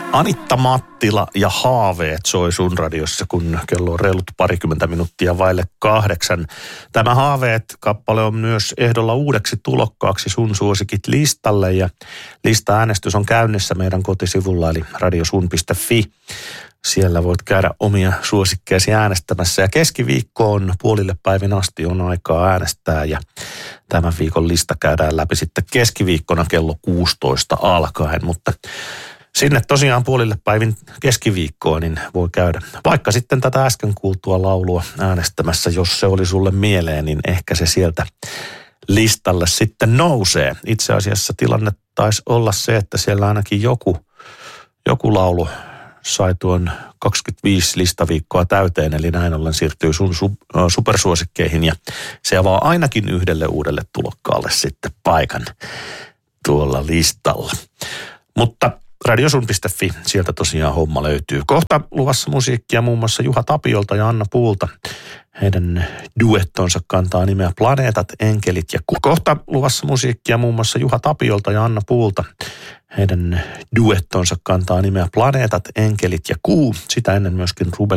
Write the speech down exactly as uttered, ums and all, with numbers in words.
Anitta Mattila ja Haaveet soi sun radiossa, kun kello on reilut parikymmentä minuuttia vaille kahdeksan. Tämä Haaveet-kappale on myös ehdolla uudeksi tulokkaaksi sun suosikit listalle ja lista-äänestys on käynnissä meidän kotisivulla eli radiosun piste fi. Siellä voit käydä omia suosikkeesi äänestämässä ja keskiviikko on puolille päivin asti on aikaa äänestää ja tämän viikon lista käydään läpi sitten keskiviikkona kello kuusitoista alkaen, mutta sinne tosiaan puolille päivin keskiviikkoa niin voi käydä vaikka sitten tätä äsken kuultua laulua äänestämässä, jos se oli sulle mieleen, niin ehkä se sieltä listalle sitten nousee. Itse asiassa tilanne taisi olla se, että siellä ainakin joku, joku laulu sai tuon kaksikymmentäviisi listaviikkoa täyteen, eli näin ollen siirtyy sun supersuosikkeihin ja se avaa ainakin yhdelle uudelle tulokkaalle sitten paikan tuolla listalla. Mutta radiosun piste fi, sieltä tosiaan homma löytyy. Kohta luvassa musiikkia muun muassa Juha Tapiolta ja Anna Puulta. Heidän duettonsa kantaa nimeä Planeetat, enkelit ja kuu. Kohta luvassa musiikkia muun muassa Juha Tapiolta ja Anna Puulta. Heidän duettonsa kantaa nimeä Planeetat, enkelit ja kuu. Sitä ennen myöskin Ruben